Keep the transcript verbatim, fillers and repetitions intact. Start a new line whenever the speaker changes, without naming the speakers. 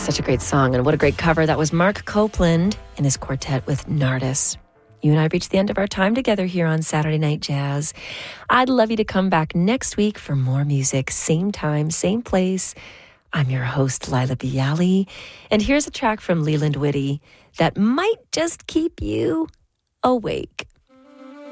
such a great song, and what a great cover. That was Mark Copeland and his quartet with Nardis. You and I reached the end of our time together here on Saturday Night Jazz. I'd love you to come back next week for more music, same time, same place. I'm your host, Lila Bialy, and here's a track from Leland Whitty that might just keep you awake.